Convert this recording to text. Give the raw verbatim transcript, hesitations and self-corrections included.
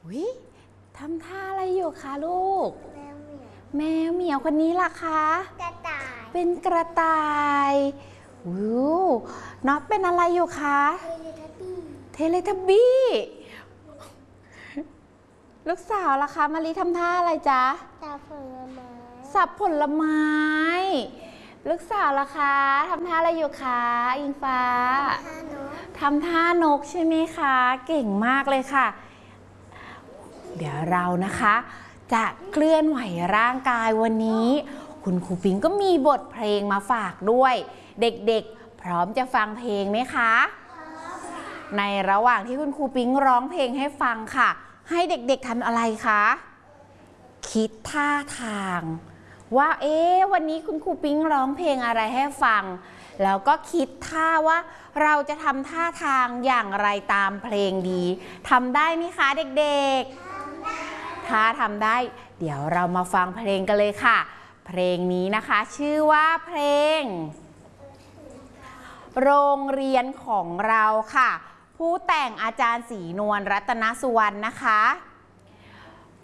วิทำท่าอะไรอยู่คะลูกแมวเหมียวแมวเหมียวคนนี้ล่ะคะกระต่ายเป็นกระต่ายวิวน็อตเป็นอะไรอยู่คะเทเลทับบี้เทเลทับบี้ลูกสาวล่ะคะมารีทำท่าอะไรจ๊ะสับผลไม้สับผลไม้ลูกสาวล่ะคะทำท่าอะไรอยู่คะอิงฟ้าฮานุทำท่านกใช่ไหมคะเก่งมากเลยค่ะเดี๋ยวเรานะคะจะเคลื่อนไหวร่างกายวันนี้คุณครูปิงก็มีบทเพลงมาฝากด้วยเด็กๆพร้อมจะฟังเพลงไหมคะในระหว่างที่คุณครูปิงร้องเพลงให้ฟังค่ะให้เด็กๆทำอะไรคะคิดท่าทางว่าเอ๊ะวันนี้คุณครูปิงร้องเพลงอะไรให้ฟังแล้วก็คิดท่าว่าเราจะทำท่าทางอย่างไรตามเพลงดีทำได้ไหมคะเด็กๆถ้าทำได้เดี๋ยวเรามาฟังเพลงกันเลยค่ะเพลงนี้นะคะชื่อว่าเพลงโรงเรียนของเราค่ะผู้แต่งอาจารย์ศรีนวลรัตนสุวรรณนะคะ